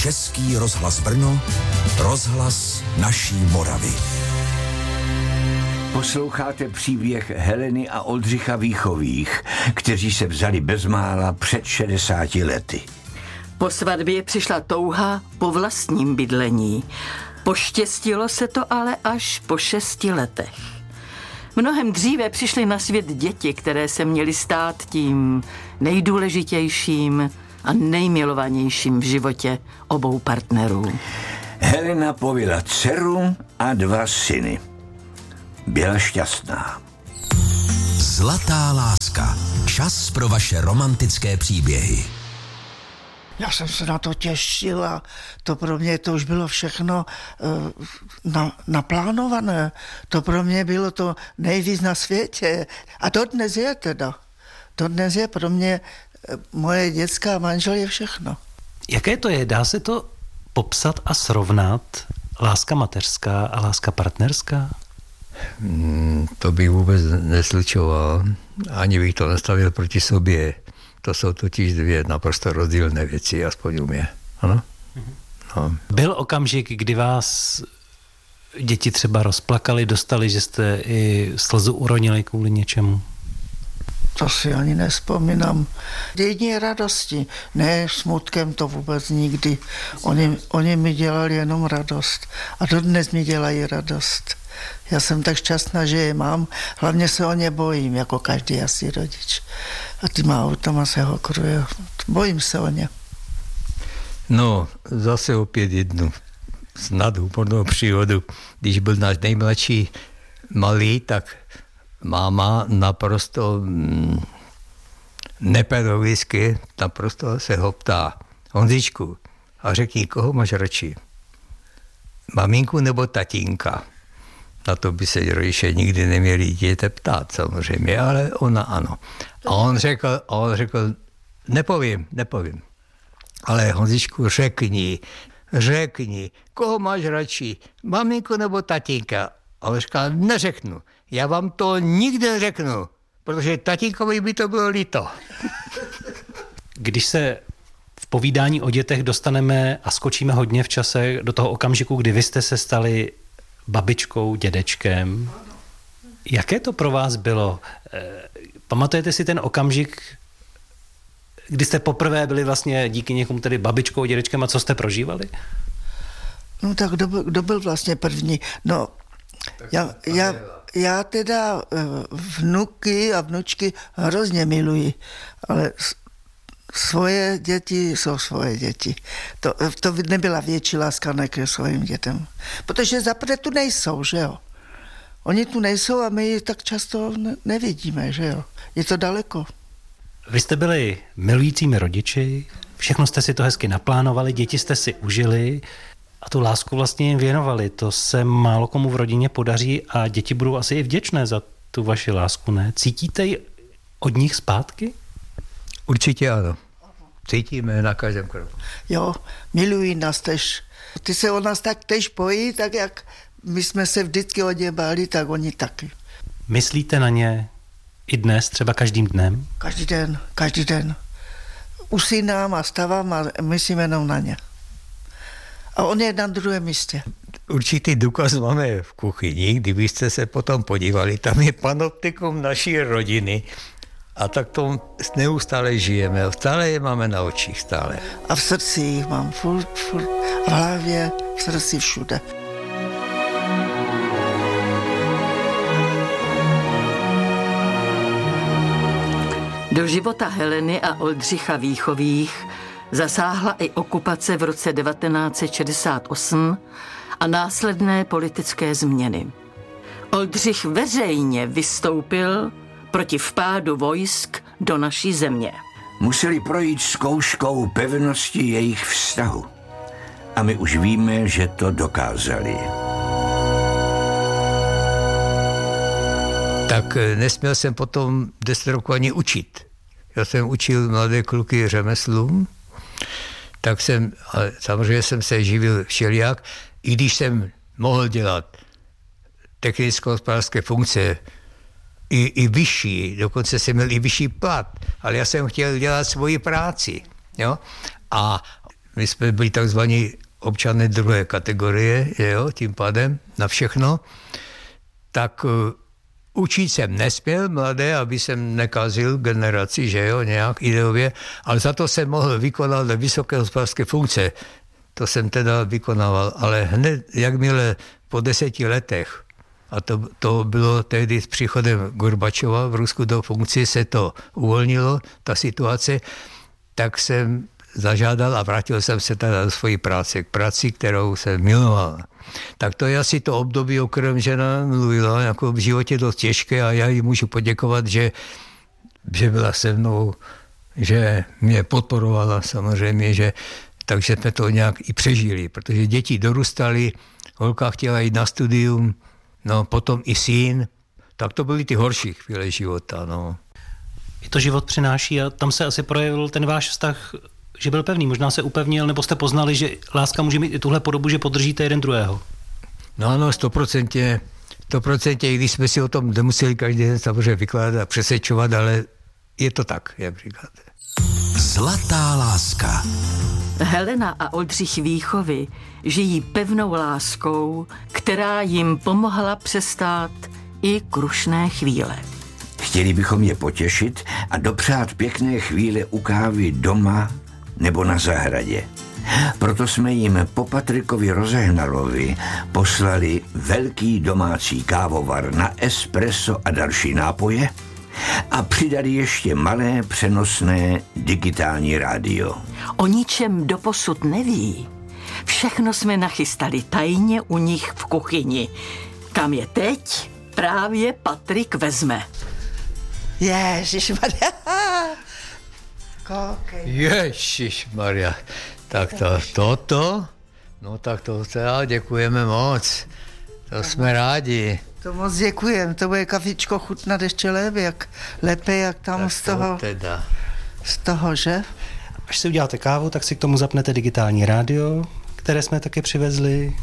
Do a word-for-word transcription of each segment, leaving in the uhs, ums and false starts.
Český rozhlas Brno, rozhlas naší Moravy. Posloucháte příběh Heleny a Oldřicha Víchových, kteří se vzali bezmála před šedesáti lety. Po svatbě přišla touha po vlastním bydlení. Poštěstilo se to ale až po šesti letech. Mnohem dříve přišly na svět děti, které se měly stát tím nejdůležitějším a nejmilovanějším v životě obou partnerů. Helena pověla dceru a dva syny. Byla šťastná. Zlatá láska. Čas pro vaše romantické příběhy. Já jsem se na to těšil a to pro mě to už bylo všechno uh, na, naplánované. To pro mě bylo to nejvíc na světě. A dodnes je teda. Dodnes je pro mě uh, moje dětská manžel je všechno. Jaké to je? Dá se to popsat a srovnat? Láska mateřská a láska partnerská? Hmm, to bych vůbec neslučoval. Ani bych to nestavil proti sobě. To jsou totiž dvě naprosto rozdílné věci, aspoň u mě. Ano? No. Byl okamžik, kdy vás děti třeba rozplakali, dostali, že jste i slzu uronili kvůli něčemu? To si ani nespomínám. Jedině radosti, ne smutkem, to vůbec nikdy. Oni, oni mi dělali jenom radost. A dodnes mi dělají radost. Já jsem tak šťastná, že je mám. Hlavně se o ně bojím, jako každý asi rodič. A těma autama se hokruje. Bojím se o ně. No, zase opět jednu snad úpornou příhodu. Když byl náš nejmladší malý, tak máma naprosto mm, nepedagogicky naprosto se ho ptá. Honzičku, a řekni, koho máš radši? Maminku nebo tatínka? Na to by se rodiče nikdy neměli dítěte ptát, samozřejmě, ale ona ano. A on řekl, a on řekl, nepovím, nepovím. Ale Honzičku, řekni, řekni, koho máš radši, maminku nebo tatínka? A on říkal, neřeknu, já vám to nikdy neřeknu, protože tatínkovi by to bylo líto. Když se v povídání o dětech dostaneme a skočíme hodně v čase do toho okamžiku, kdy vy jste se stali babičkou, dědečkem. Jaké to pro vás bylo? Pamatujete si ten okamžik, kdy jste poprvé byli vlastně díky někomu tedy babičkou, dědečkem a co jste prožívali? No tak kdo byl, kdo byl vlastně první? No, já, já, já teda vnuky a vnučky hrozně miluji, ale svoje děti jsou svoje děti. To, to nebyla větší láska než k svým dětem. Protože zaprvé tu nejsou, že jo. Oni tu nejsou a my je tak často nevidíme, že jo. Je to daleko. Vy jste byli milujícími rodiči, všechno jste si to hezky naplánovali, děti jste si užili a tu lásku vlastně jim věnovali. To se málo komu v rodině podaří a děti budou asi i vděčné za tu vaši lásku, ne? Cítíte ji od nich zpátky? Určitě ano. Cítíme na každém kroku. Jo, milují nás tež. Ty se o nás tak tež bojí, tak jak my jsme se vždycky o ně báli, tak oni taky. Myslíte na ně i dnes, třeba každým dnem? Každý den, každý den. Usínám a stavám a myslím jenom na ně. A on je na druhém místě. Určitý důkaz máme v kuchyni, kdybyste se potom podívali, tam je panoptikum naší rodiny. A tak to neustále žijeme, stále je máme na očích, stále. A v srdci jich mám furt, furt, v hlavě, v srdci, všude. Do života Heleny a Oldřicha Víchových zasáhla i okupace v roce devatenáct set šedesát osm a následné politické změny. Oldřich veřejně vystoupil proti vpádu vojsk do naší země. Museli projít zkouškou pevnosti jejich vztahu. A my už víme, že to dokázali. Tak nesměl jsem potom deset roku ani učit. Já jsem učil mladé kluky řemeslům, tak jsem, ale samozřejmě jsem se živil všelijak, i když jsem mohl dělat technicko-hospodářské funkce, I, i vyšší, dokonce jsem měl i vyšší plat, ale já jsem chtěl dělat svoji práci. Jo? A my jsme byli takzvaní občané druhé kategorie, jo, tím pádem na všechno, tak uh, učit jsem nesměl mladé, aby jsem nekazil generaci, že jo, nějak ideově, ale za to jsem mohl vykonat vysoké hospodářské funkce. To jsem teda vykonával, ale hned, jakmile po deseti letech, a to, to bylo tehdy s příchodem Gorbačova v Rusku do funkce, se to uvolnilo, ta situace, tak jsem zažádal a vrátil jsem se teda do svojí práce, k práci, kterou jsem miloval. Tak to je asi to období, o kterém žena mluvila, jako v životě dost těžké a já jí můžu poděkovat, že, že byla se mnou, že mě podporovala samozřejmě, že takže jsme to nějak i přežili, protože děti dorůstaly, holka chtěla jít na studium, no potom i syn, tak to byly ty horší chvíle života, no. I to život přináší a tam se asi projevil ten váš vztah, že byl pevný, možná se upevnil, nebo jste poznali, že láska může mít i tuhle podobu, že podržíte jeden druhého. No ano, stoprocentně, stoprocentně, i když jsme si o tom nemuseli každý den samozřejmě vykládat a přesvědčovat, ale je to tak, jak říkáte. Zlatá láska. Helena a Oldřich Víchovi žijí pevnou láskou, která jim pomohla přestát i krušné chvíle. Chtěli bychom je potěšit a dopřát pěkné chvíle u kávy doma nebo na zahradě. Proto jsme jim po Patrikovi Rozehnalovi poslali velký domácí kávovar na espresso a další nápoje a přidali ještě malé přenosné digitální rádio. O ničem doposud neví. Všechno jsme nachystali tajně u nich v kuchyni. Kam je teď právě Patrik vezme. Ježišmarja. Koukej. Ježišmarja. Tak to, toto, no tak to teda děkujeme moc. To jsme rádi. To moc děkujem, to bude kafičko chutnat ještě lépe, jak, lépe, jak tam tak z toho, teda. z toho, že? Až si uděláte kávu, tak si k tomu zapnete digitální rádio, které jsme taky přivezli.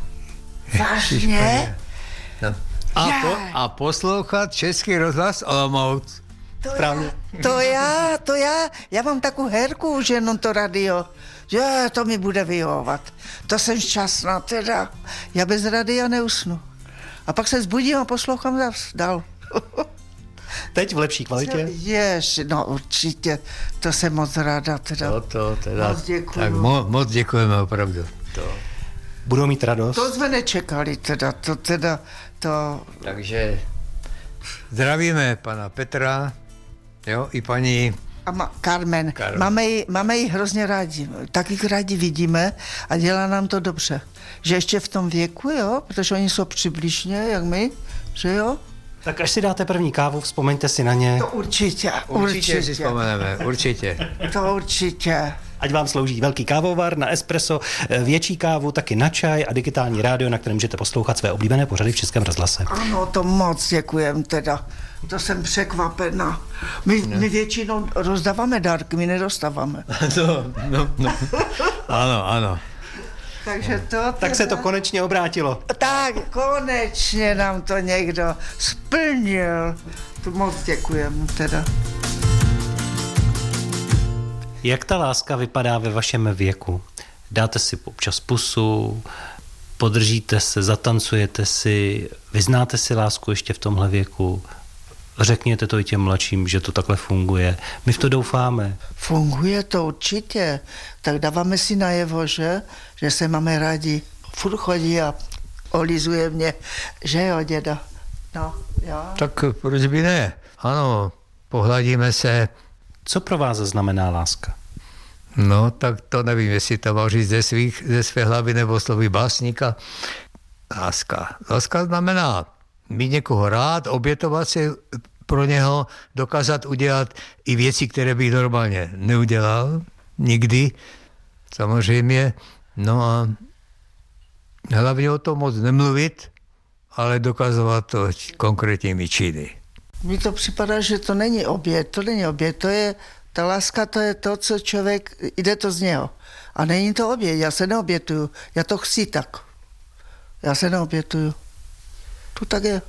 Vážně? No. A, po, a poslouchat Český rozhlas Olomouc. To já, to já, to já, já mám takovou herku, že jenom to radio, že to mi bude vyhovovat. To jsem šťastná teda. Já bez radia neusnu. A pak se zbudím a poslouchám zase dál. Teď v lepší kvalitě? Jež, no určitě, to jsem moc ráda teda. To, to teda. Moc děkuju. Tak mo, moc děkujeme opravdu. To. Budou mít radost? To jsme nečekali teda, to teda, to... Takže zdravíme pana Petra, jo, i paní... A ma, Carmen, Carmen. Máme, ji, máme ji hrozně rádi, taky rádi vidíme a dělá nám to dobře. Že ještě v tom věku, jo, protože oni jsou přibližně, jak my, že jo? Tak až si dáte první kávu, vzpomeňte si na ně. To určitě, Určitě, určitě. si vzpomeneme, určitě. To určitě. Ať vám slouží velký kávovar na espresso, větší kávu, taky na čaj a digitální rádio, na kterém můžete poslouchat své oblíbené pořady v Českém rozhlase. Ano, to moc děkujem teda. To jsem překvapena. My, my většinou rozdáváme dárky, my nedostáváme. No, no, no. Ano, ano. Takže to teda... Tak se to konečně obrátilo. Tak, konečně nám to někdo splnil. To moc děkujem teda. Jak ta láska vypadá ve vašem věku? Dáte si občas pusu, podržíte se, zatancujete si, vyznáte si lásku ještě v tomhle věku? Řekněte to i těm mladším, že to takhle funguje. My v to doufáme. Funguje to určitě. Tak dáváme si najevo, že, že se máme rádi. Furt chodí a olizuje mě, že jo, děda. No, jo. Tak proč by ne? Ano, pohladíme se. Co pro vás znamená láska? No, tak to nevím, jestli to mám říct ze, svých, ze své hlavy nebo slovy básníka. Láska. Láska znamená mít někoho rád, obětovat se pro něho, dokázat udělat i věci, které bych normálně neudělal. Nikdy. Samozřejmě. No a hlavně o tom moc nemluvit, ale dokazovat to konkrétními činy. Mně to připadá, že to není oběd, to není oběd, to je, ta láska to je to, co člověk, jde to z něho. A není to oběd, já se neobětuju, já to chci tak. Já se neobětuju. To tak je.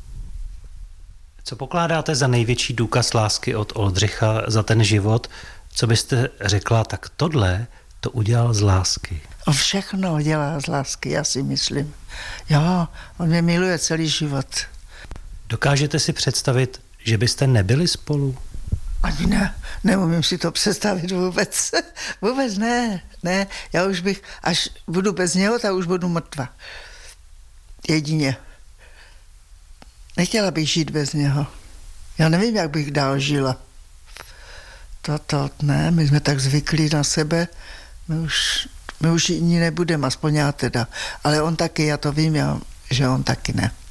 Co pokládáte za největší důkaz lásky od Oldřicha za ten život? Co byste řekla, tak tohle, to udělal z lásky. On všechno dělá z lásky, já si myslím. Jo, on mě miluje celý život. Dokážete si představit, že byste nebyli spolu? Ani ne, neumím si to představit vůbec. Vůbec ne, ne. Já už bych, až budu bez něho, tak už budu mrtva. Jedině. Nechtěla bych žít bez něho. Já nevím, jak bych dál žila. To, to, ne, my jsme tak zvyklí na sebe, my už, my už jiní nebudeme, aspoň já teda. Ale on taky, já to vím, já, že on taky ne.